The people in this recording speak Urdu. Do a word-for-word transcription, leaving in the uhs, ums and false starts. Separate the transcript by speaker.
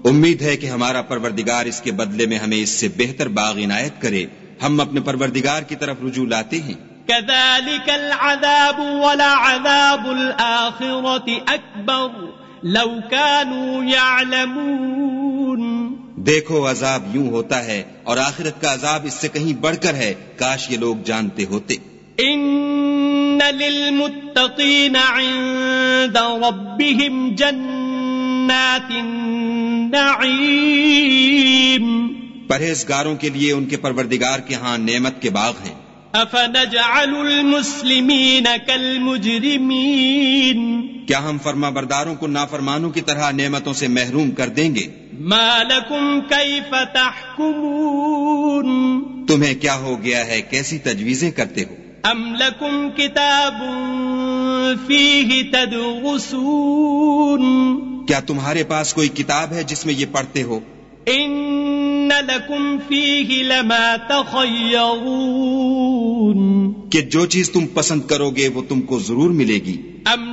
Speaker 1: امید ہے کہ ہمارا پروردگار اس کے بدلے میں ہمیں اس سے بہتر باغ عنایت کرے. ہم اپنے پروردگار کی طرف رجوع لاتے ہیں.
Speaker 2: كذلك العذاب ولعذاب الآخرة أكبر لو كانوا يعلمون.
Speaker 1: دیکھو عذاب یوں ہوتا ہے اور آخرت کا عذاب اس سے کہیں بڑھ کر ہے، کاش یہ لوگ جانتے ہوتے.
Speaker 2: ان للمتقین عند ربهم جنات النعیم.
Speaker 1: پرہیزگاروں کے لیے ان کے پروردگار کے ہاں نعمت کے باغ ہیں.
Speaker 2: افنجعل المسلمین کالمجرمین.
Speaker 1: کیا ہم فرما برداروں کو نافرمانوں کی طرح نعمتوں سے محروم کر دیں گے؟
Speaker 2: ما لکم کیف تحکمون.
Speaker 1: تمہیں کیا ہو گیا ہے، کیسی تجویزیں کرتے ہو؟
Speaker 2: ام لکم کتاب فیہ تدرسون.
Speaker 1: کیا تمہارے پاس کوئی کتاب ہے جس میں یہ پڑھتے ہو؟
Speaker 2: ان لکم فیہ لما تخیرون.
Speaker 1: کہ جو چیز تم پسند کرو گے وہ تم کو ضرور ملے گی.
Speaker 2: ام